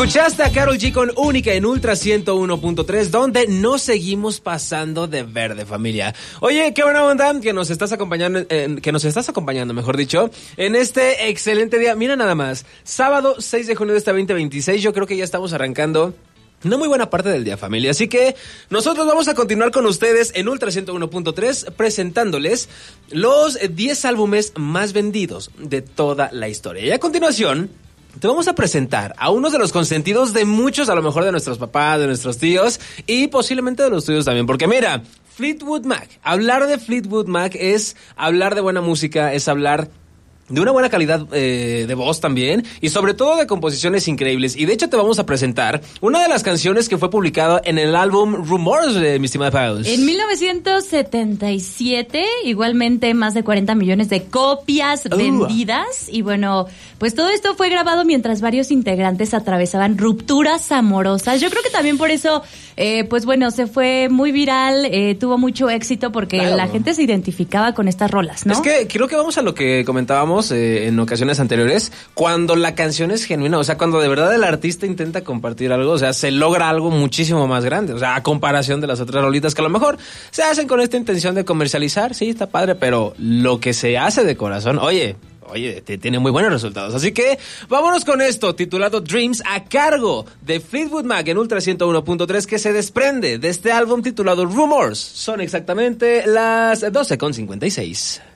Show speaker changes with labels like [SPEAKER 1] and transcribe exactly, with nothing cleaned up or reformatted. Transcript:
[SPEAKER 1] Escuchaste a Karol G con Única en Ultra ciento uno punto tres, donde nos seguimos pasando de verde, familia. Oye, qué buena onda que nos estás acompañando, eh, que nos estás acompañando, mejor dicho, en este excelente día. Mira nada más, sábado seis de junio de este veinte veintiséis, yo creo que ya estamos arrancando una muy buena parte del día, familia. Así que nosotros vamos a continuar con ustedes en Ultra ciento uno punto tres presentándoles los diez álbumes más vendidos de toda la historia. Y a continuación te vamos a presentar a unos de los consentidos de muchos, a lo mejor de nuestros papás, de nuestros tíos y posiblemente de los tuyos también. Porque mira, Fleetwood Mac, hablar de Fleetwood Mac es hablar de buena música, es hablar de una buena calidad eh, de voz también y sobre todo de composiciones increíbles. Y de hecho te vamos a presentar una de las canciones que fue publicada en el álbum Rumors, de mi estimada Paus.
[SPEAKER 2] En mil novecientos setenta y siete, igualmente más de cuarenta millones de copias uh. vendidas. Y bueno, pues todo esto fue grabado mientras varios integrantes atravesaban rupturas amorosas. Yo creo que también por eso, eh, pues bueno, se fue muy viral, eh, tuvo mucho éxito porque claro, la gente se identificaba con estas rolas, ¿no?
[SPEAKER 1] Es que creo que vamos a lo que comentábamos Eh, en ocasiones anteriores, cuando la canción es genuina, o sea, cuando de verdad el artista intenta compartir algo, o sea, se logra algo muchísimo más grande, o sea, a comparación de las otras rolitas que a lo mejor se hacen con esta intención de comercializar, sí, está padre, pero lo que se hace de corazón, oye, oye, te, tiene muy buenos resultados. Así que vámonos con esto, titulado Dreams, a cargo de Fleetwood Mac en Ultra ciento uno punto tres, que se desprende de este álbum titulado Rumors. Son exactamente las doce con cincuenta y seis.